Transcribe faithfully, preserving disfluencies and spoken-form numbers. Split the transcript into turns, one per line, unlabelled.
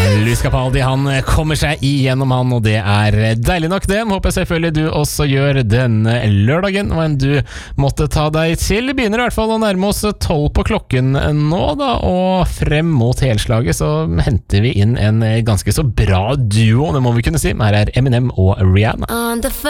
Luis Capaldi, han kommer seg igjennom han, og det er deilig nok det. Håper jeg selvfølgelig du også gjør denne lørdagen, hva enn du måtte ta deg til. Vi begynner i hvert fall å nærme oss tolv på klokken nå da, og frem mot helslaget så henter vi inn en ganske så bra duo, det må vi kunne si. Her er Eminem og Rihanna.